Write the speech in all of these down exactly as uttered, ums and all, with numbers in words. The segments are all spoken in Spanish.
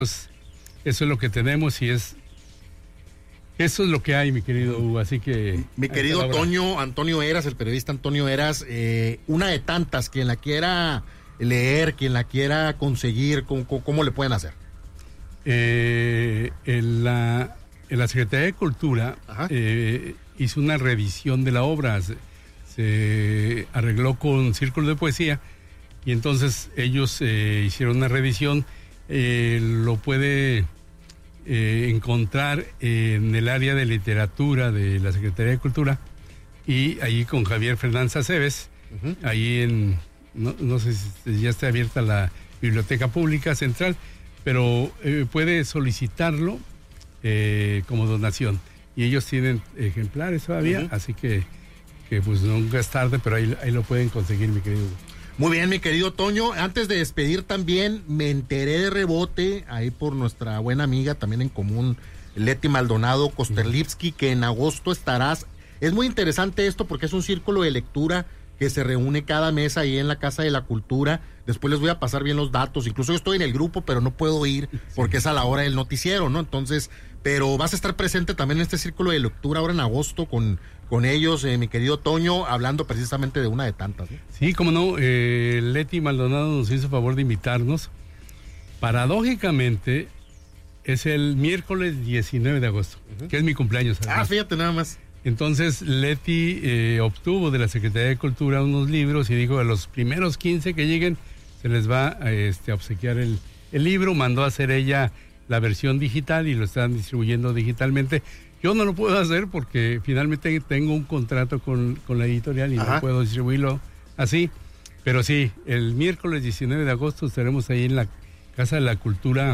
Pues, eso es lo que tenemos y es eso es lo que hay, mi querido Hugo, así que... Mi querido Toño, Antonio Eras, el periodista Antonio Eras, eh, una de tantas, quien la quiera leer, quien la quiera conseguir, ¿cómo, cómo le pueden hacer? Eh, en, la, en la Secretaría de Cultura eh, hizo una revisión de la obra, se, se arregló con Círculo de Poesía y entonces ellos eh, hicieron una revisión, eh, lo puede... Eh, encontrar en el área de literatura de la Secretaría de Cultura y allí con Javier Fernández Aceves, uh-huh. ahí en, no, no sé si ya está abierta la Biblioteca Pública Central, pero eh, puede solicitarlo eh, como donación y ellos tienen ejemplares todavía, uh-huh. así que, que pues nunca es tarde, pero ahí, ahí lo pueden conseguir, mi querido. Muy bien, mi querido Toño. Antes de despedir también, me enteré de rebote, ahí por nuestra buena amiga, también en común, Leti Maldonado Kosterlivsky, que en agosto estarás. Es muy interesante esto porque es un círculo de lectura que se reúne cada mes ahí en la Casa de la Cultura. Después les voy a pasar bien los datos. Incluso yo estoy en el grupo, pero no puedo ir porque es a la hora del noticiero, ¿no? Entonces, pero vas a estar presente también en este círculo de lectura ahora en agosto con... con ellos, eh, mi querido Toño, hablando precisamente de una de tantas, ¿no? Sí, cómo no, eh, Leti Maldonado nos hizo favor de invitarnos. Paradójicamente, es el miércoles diecinueve de agosto, uh-huh. que es mi cumpleaños. Además. Ah, fíjate nada más. Entonces, Leti eh, obtuvo de la Secretaría de Cultura unos libros y dijo, a los primeros quince que lleguen, se les va a, este, a obsequiar el, el libro. Mandó a hacer ella la versión digital y lo están distribuyendo digitalmente. Yo no lo puedo hacer porque finalmente tengo un contrato con, con la editorial y Ajá. no puedo distribuirlo así. Pero sí, el miércoles diecinueve de agosto estaremos ahí en la Casa de la Cultura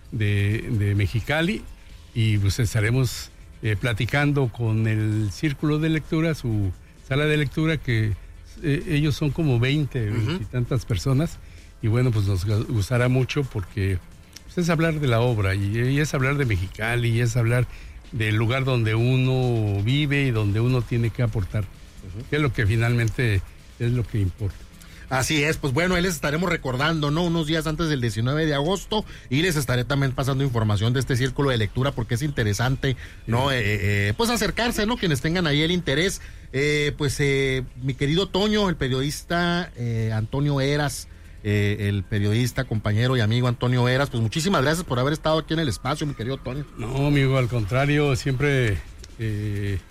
de, de Mexicali y pues estaremos eh, platicando con el Círculo de Lectura, su sala de lectura, que eh, ellos son como veinte, uh-huh. veinte y tantas personas. Y bueno, pues nos gustará mucho porque pues, es hablar de la obra y, y es hablar de Mexicali y es hablar... del lugar donde uno vive y donde uno tiene que aportar, uh-huh. que es lo que finalmente es lo que importa. Así es, pues bueno, ahí les estaremos recordando, ¿no? Unos días antes del diecinueve de agosto y les estaré también pasando información de este círculo de lectura porque es interesante, ¿no? Sí. Eh, eh, pues acercarse, ¿no? Quienes tengan ahí el interés. Eh, pues eh, mi querido Toño, el periodista eh, Antonio Eras, Eh, el periodista, compañero y amigo Antonio Eras, pues muchísimas gracias por haber estado aquí en el espacio, mi querido Toño. No, amigo, al contrario, siempre eh,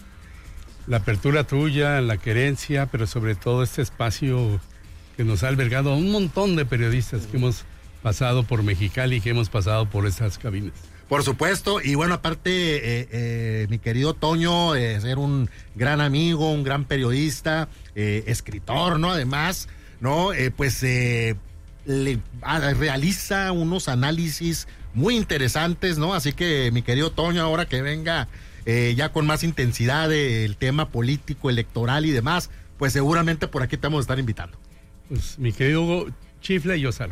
la apertura tuya, la querencia, pero sobre todo este espacio que nos ha albergado a un montón de periodistas que hemos pasado por Mexicali, que hemos pasado por esas cabinas. Por supuesto, y bueno, aparte, eh, eh, mi querido Toño, eh, ser un gran amigo, un gran periodista, eh, escritor, ¿no? Además... ¿no? Eh, pues eh, le, a, realiza unos análisis muy interesantes, ¿no? Así que, mi querido Toño, ahora que venga eh, ya con más intensidad el tema político, electoral y demás, pues seguramente por aquí te vamos a estar invitando. Pues, mi querido Hugo, chifla y yo salgo.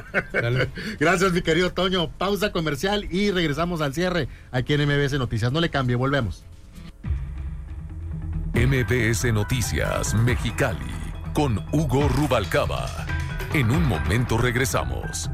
Gracias, mi querido Toño. Pausa comercial y regresamos al cierre aquí en M B S Noticias. No le cambie, volvemos. M B S Noticias Mexicali con Hugo Rubalcaba. En un momento regresamos.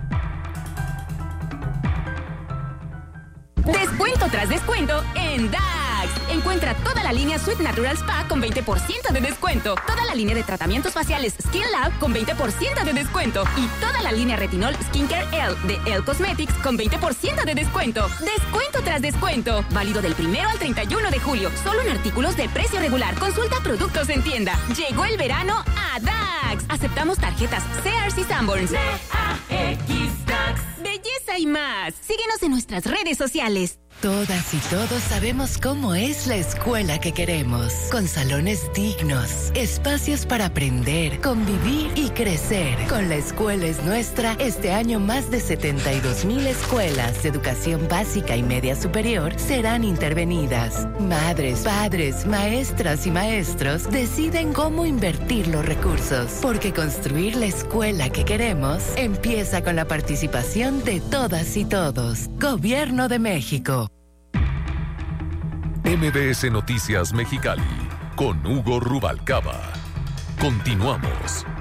Descuento tras descuento en Dax. Encuentra toda la línea Sweet Natural Spa con veinte por ciento de descuento. Toda la línea de tratamientos faciales Skin Lab con veinte por ciento de descuento. Y toda la línea Retinol Skincare L de Elle Cosmetics con veinte por ciento de descuento. Descuento tras descuento. Válido del primero al treinta y uno de julio. Solo en artículos de precio regular. Consulta productos en tienda. Llegó el verano a Dax. Aceptamos tarjetas C R C Sanborns. D A X Dax. Belleza y más. Síguenos en nuestras redes sociales. Todas y todos sabemos cómo es la escuela que queremos, con salones dignos, espacios para aprender, convivir y crecer. Con La Escuela es Nuestra, este año más de setenta y dos mil escuelas de educación básica y media superior serán intervenidas. Madres, padres, maestras y maestros deciden cómo invertir los recursos, porque construir la escuela que queremos empieza con la participación de todas y todos. Gobierno de México. M B S Noticias Mexicali con Hugo Rubalcaba. Continuamos.